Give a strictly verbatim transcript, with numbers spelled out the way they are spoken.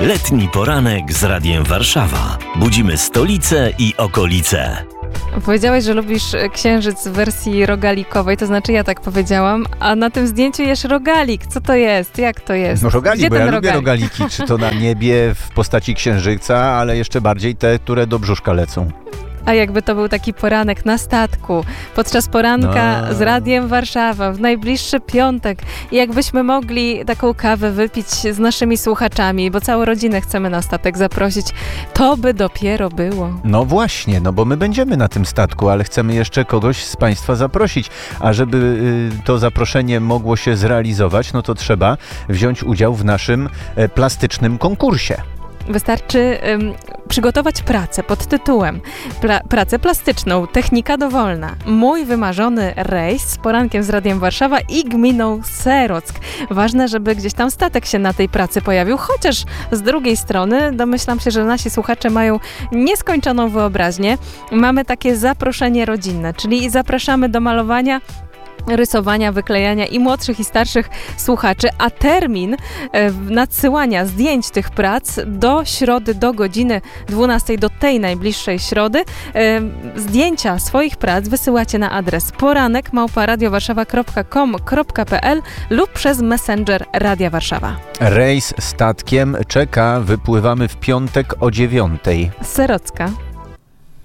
Letni poranek z Radiem Warszawa. Budzimy stolicę i okolice. Powiedziałeś, że lubisz księżyc w wersji rogalikowej, to znaczy ja tak powiedziałam, a na tym zdjęciu jesz rogalik. Co to jest? Jak to jest? No rogalik, Gdzie bo ten ja lubię rogalik? rogaliki, czy to na niebie w postaci księżyca, ale jeszcze bardziej te, które do brzuszka lecą. A jakby to był taki poranek na statku, podczas poranka No. z Radiem Warszawa, w najbliższy piątek. I jakbyśmy mogli taką kawę wypić z naszymi słuchaczami, bo całą rodzinę chcemy na statek zaprosić, to by dopiero było. No właśnie, no bo my będziemy na tym statku, ale chcemy jeszcze kogoś z Państwa zaprosić. A żeby y, to zaproszenie mogło się zrealizować, no to trzeba wziąć udział w naszym e, plastycznym konkursie. Wystarczy ym, przygotować pracę pod tytułem Pla- Pracę plastyczną, technika dowolna. Mój wymarzony rejs z porankiem z Radiem Warszawa i gminą Serock. Ważne, żeby gdzieś tam statek się na tej pracy pojawił, chociaż z drugiej strony domyślam się, że nasi słuchacze mają nieskończoną wyobraźnię. Mamy takie zaproszenie rodzinne, czyli zapraszamy do malowania, rysowania, wyklejania i młodszych i starszych słuchaczy, a termin e, nadsyłania zdjęć tych prac do środy, do godziny dwunastej, do tej najbliższej środy. E, zdjęcia swoich prac wysyłacie na adres poranek małpa radiowarszawa kropka com kropka p l lub przez Messenger Radia Warszawa. Rejs statkiem czeka, wypływamy w piątek o dziewiątej. Z Serocka.